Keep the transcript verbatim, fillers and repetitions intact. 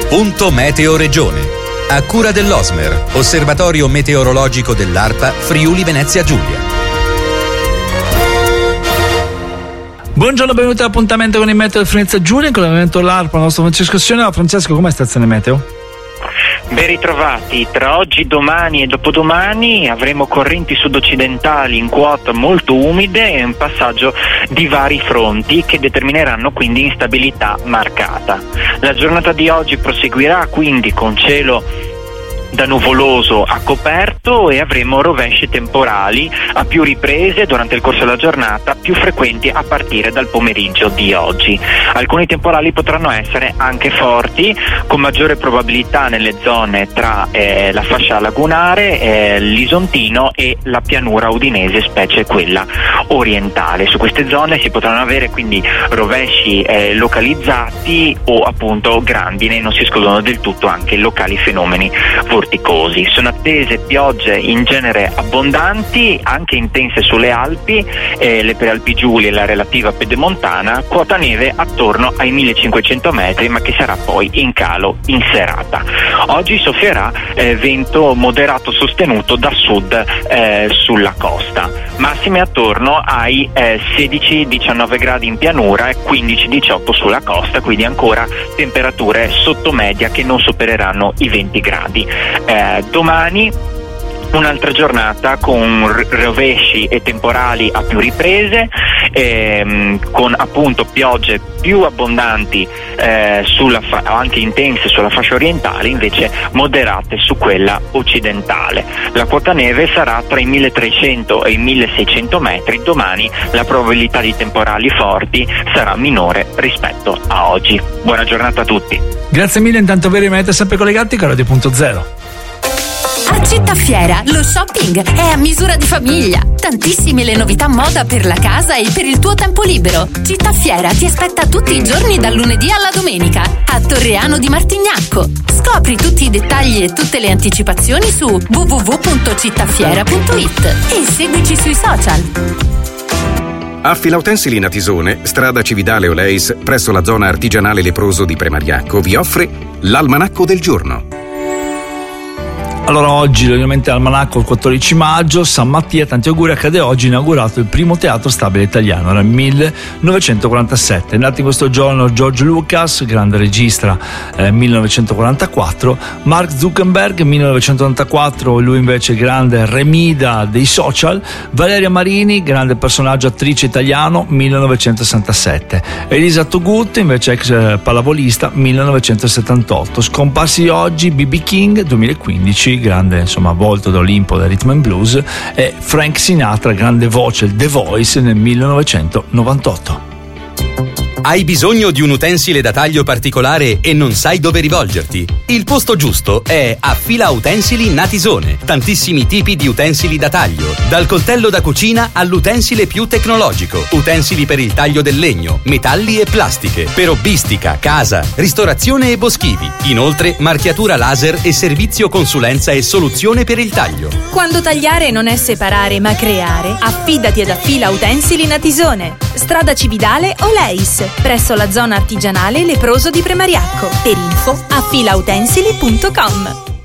Punto Meteo Regione. A cura dell'Osmer, Osservatorio Meteorologico dell'ARPA Friuli Venezia Giulia. Buongiorno, benvenuti all'appuntamento con il Meteo del Venezia Giulia, con l'evento l'ARPA, il nostro Francesco Sione. Francesco, com'è stazione meteo? Ben ritrovati. Tra oggi, domani e dopodomani avremo correnti sud-occidentali in quota molto umide e un passaggio di vari fronti che determineranno quindi instabilità marcata. La giornata di oggi proseguirà quindi con cielo da nuvoloso a coperto e avremo rovesci temporali a più riprese durante il corso della giornata, più frequenti a partire dal pomeriggio di oggi. Alcuni temporali potranno essere anche forti, con maggiore probabilità nelle zone tra eh, la fascia lagunare, eh, l'Isontino e la pianura udinese, specie quella orientale. Su queste zone si potranno avere quindi rovesci eh, localizzati o appunto grandine, non si escludono del tutto anche locali fenomeni vorticosi. Sono attese piogge in genere abbondanti, anche intense sulle Alpi, eh, le Prealpi Giulie e la relativa pedemontana, quota neve attorno ai millecinquecento metri, ma che sarà poi in calo in serata. Oggi soffierà eh, vento moderato sostenuto da sud eh, sulla costa, massime attorno ai eh, sedici diciannove gradi in pianura e quindici diciotto sulla costa, quindi ancora temperature sotto media che non supereranno i venti gradi. Eh, domani un'altra giornata con rovesci e temporali a più riprese, ehm, con appunto piogge più abbondanti eh, sulla fa- anche intense sulla fascia orientale, invece moderate su quella occidentale. La quota neve sarà tra i milletrecento e i milleseicento metri. Domani la probabilità di temporali forti sarà minore rispetto a oggi. Buona giornata a tutti. Grazie mille, intanto vi rimanete sempre collegati con Radio Punto Zero. A Città Fiera lo shopping è a misura di famiglia. Tantissime le novità moda per la casa e per il tuo tempo libero. Città Fiera ti aspetta tutti i giorni dal lunedì alla domenica a Torreano di Martignacco. Scopri tutti i dettagli e tutte le anticipazioni su w w w punto cittafiera punto i t e seguici sui social. A Filautensili Natisone, strada Cividale Oleis, presso la zona artigianale leproso di Premariacco, vi offre l'Almanacco del giorno. Allora, oggi ovviamente almanacco il quattordici maggio, San Mattia, tanti auguri, accade oggi, inaugurato il primo teatro stabile italiano, era il millenovecentoquarantasette. Nato in questo giorno George Lucas, grande regista, eh, millenovecentoquarantaquattro, Mark Zuckerberg, millenovecentottantaquattro, lui invece grande remida dei social, Valeria Marini, grande personaggio, attrice italiano, millenovecentosessantasette, Elisa Togut, invece ex pallavolista, millenovecentosettantotto, scomparsi oggi B B King, duemilaquindici, grande insomma volto d'Olimpo del rhythm and blues, e Frank Sinatra, grande voce, The Voice, nel millenovecentonovantotto. Hai bisogno di un utensile da taglio particolare e non sai dove rivolgerti? Il posto giusto è a Fila Utensili Natisone. Tantissimi tipi di utensili da taglio, dal coltello da cucina all'utensile più tecnologico, utensili per il taglio del legno, metalli e plastiche, per hobbistica, casa, ristorazione e boschivi. Inoltre marchiatura laser e servizio consulenza e soluzione per il taglio. Quando tagliare non è separare ma creare, affidati ad Affila Utensili Natisone, strada Cividale Oleis, presso la zona artigianale leproso di Premariacco. Per info affila utensili punto com.